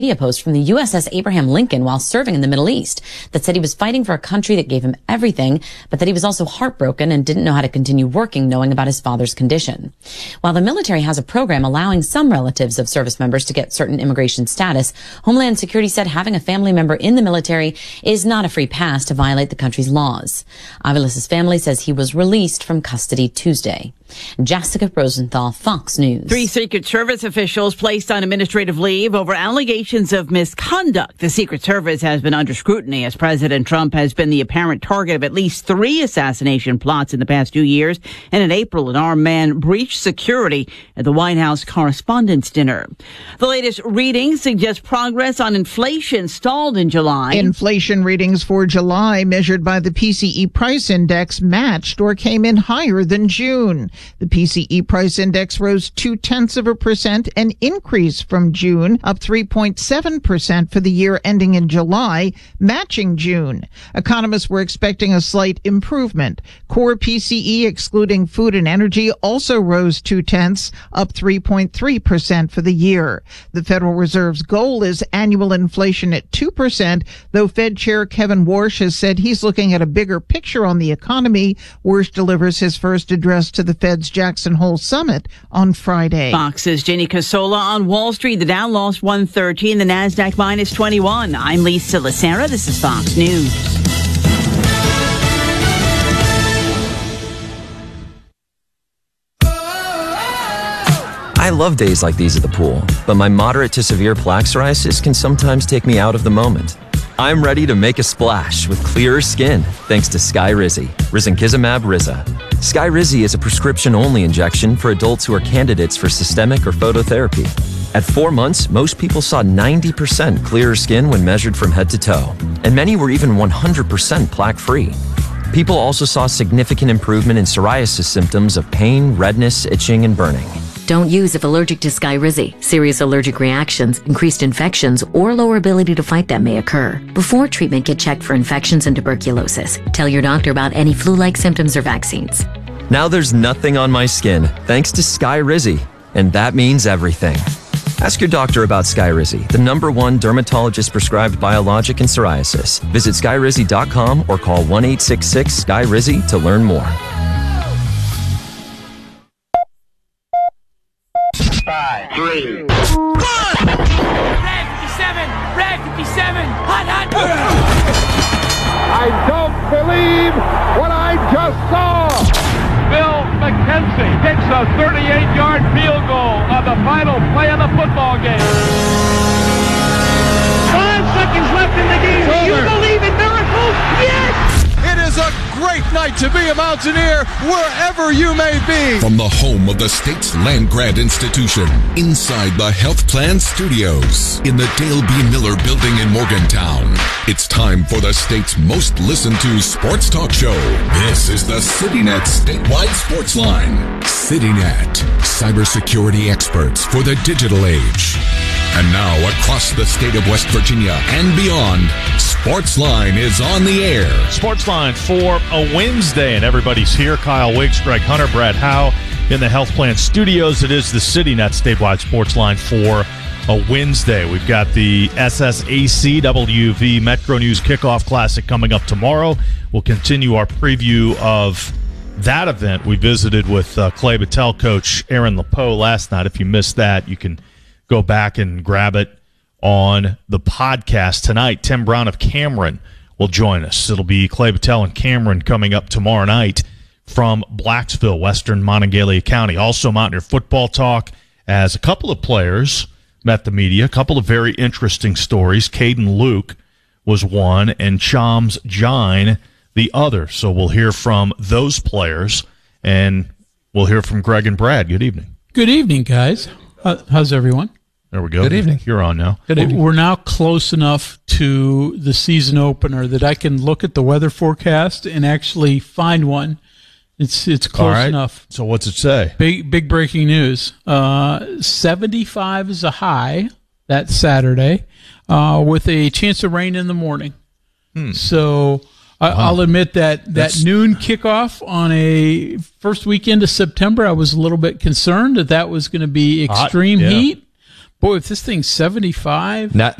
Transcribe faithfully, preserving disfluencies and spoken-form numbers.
media post from the U S S Abraham Lincoln while serving in the Middle East that said he was fighting for a country that gave him everything, but that he was also heartbroken and didn't know how to continue working knowing about his father's condition. While the military has a program allowing some relatives of service members to get certain immigration status, Homeland Security said having a family member in the military is not a free pass to violate the country's laws. Aviles' family says he was released from custody Tuesday. Jessica Rosenthal, Fox News. Three Secret Service officials placed on administrative leave over allegations of misconduct. The Secret Service has been under scrutiny as President Trump has been the apparent target of at least three assassination plots in the past two years. And in April, an armed man breached security at the White House Correspondents' Dinner. The latest readings suggest progress on inflation stalled in July. Inflation readings for July measured by the P C E price index matched or came in higher than June. The P C E price index rose two-tenths of a percent, an increase from June, up three point seven percent for the year ending in July, matching June. Economists were expecting a slight improvement. Core P C E, excluding food and energy, also rose two-tenths, up three point three percent for the year. The Federal Reserve's goal is annual inflation at two percent, though Fed Chair Kevin Warsh has said he's looking at a bigger picture on the economy. Warsh delivers his first address to the Fed's Jackson Hole Summit on Friday. Fox's Jenny Casola on Wall Street. The Dow lost one thirteen, the NASDAQ minus twenty-one. I'm Lisa Lacera. This is Fox News. I love days like these at the pool, but my moderate to severe plaque psoriasis can sometimes take me out of the moment. I'm ready to make a splash with clearer skin thanks to Skyrizi, Risankizumab Riza. Skyrizi is a prescription-only injection for adults who are candidates for systemic or phototherapy. At four months, most people saw ninety percent clearer skin when measured from head to toe, and many were even one hundred percent plaque-free. People also saw significant improvement in psoriasis symptoms of pain, redness, itching, and burning. Don't use if allergic to Skyrizi. Serious allergic reactions, increased infections, or lower ability to fight them may occur. Before treatment, get checked for infections and tuberculosis. Tell your doctor about any flu-like symptoms or vaccines. Now there's nothing on my skin thanks to Skyrizi, and that means everything. Ask your doctor about Skyrizi, the number one dermatologist-prescribed biologic in psoriasis. Visit skyrizi dot com or call one eight six six Sky Rizi to learn more. Five, three, one. Red fifty-seven, Red fifty-seven, hot, hot. I don't believe what I just saw. Bill McKenzie hits a thirty-eight-yard field goal on the final play of the football game. Five seconds left in the game. Do you believe in miracles? Yes! It is a great night to be a Mountaineer wherever you may be. From the home of the state's land grant institution, inside the Health Plan Studios, in the Dale B. Miller Building in Morgantown, it's time for the state's most listened to sports talk show. This is the CityNet Statewide Sports Line. CityNet, cybersecurity experts for the digital age. And now, across the state of West Virginia and beyond, Sportsline is on the air. Sportsline for a Wednesday, and everybody's here. Kyle Wiggs, Greg Hunter, Brad Howe in the Health Plan Studios. It is the CityNet Statewide Sportsline for a Wednesday. We've got the S S A C W V Metro News Kickoff Classic coming up tomorrow. We'll continue our preview of that event. We visited with uh, Clay Battelle coach Aaron LePeau last night. If you missed that, you can go back and grab it on the podcast tonight. Tim Brown of Cameron will join us. It'll be Clay Battelle and Cameron coming up tomorrow night from Blacksville, Western Monongalia County. Also Mountaineer football talk as a couple of players met the media. A couple of very interesting stories. Caden Luke was one and Chams Jine the other. So we'll hear from those players, and we'll hear from Greg and Brad. Good evening. Good evening, guys. Uh, how's everyone? There we go. Good evening. You're on now. Good evening. We're now close enough to the season opener that I can look at the weather forecast and actually find one. It's it's close All right. enough. So what's it say? Big big breaking news. Uh, seventy-five is a high that Saturday, uh, with a chance of rain in the morning. Hmm. So I, wow. I'll admit that that That's... noon kickoff on a first weekend of September, I was a little bit concerned that that was going to be extreme Hot, yeah. heat. Boy, if this thing's seventy-five. Not